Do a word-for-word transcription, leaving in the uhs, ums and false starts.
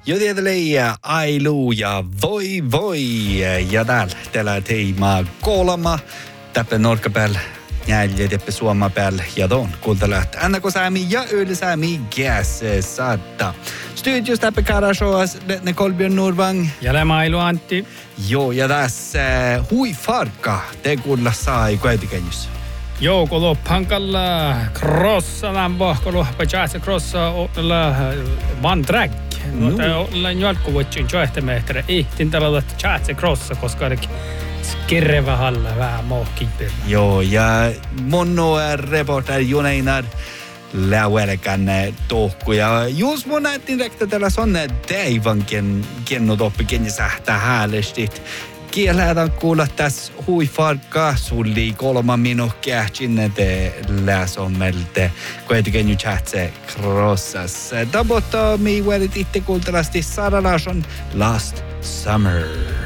Jo tietelee ailu ja voi voi. Ja täällä tällä teemaa kolma. Täppä norka päällä. Jälje teppä suoma päällä. Ja ton kuuntelet Annako Säämi ja Yli Säämi Gäse saattaa. Studios täppä Karashoas. Ne Kolbjörn Nordvang. Ja Lämailu Antti. Joo, ja tässä hui farka. Te kuulla sai koetikennys. Jouko loppankalla crossalan bohkolu pajasa crossa olla one track. Mutta olla jatkuvuutin johtamahtera ihtin tällä chatse crossa koska kirreva halla vähän mohkiper. Joo, ja monno reporter Juneinar läuelkän tohku. Ja just mun näytin rekta tällä sonne teivankin kennut oppikin sähtää häälestit. Kieläädään kuulla tässä huifarkkaa sulli kolma minuuttia sinne te läsommelte. Kuitenkin nyt chatse krossas. Dabota mi välit itte kuultelasti Sara Larsson Last Summer.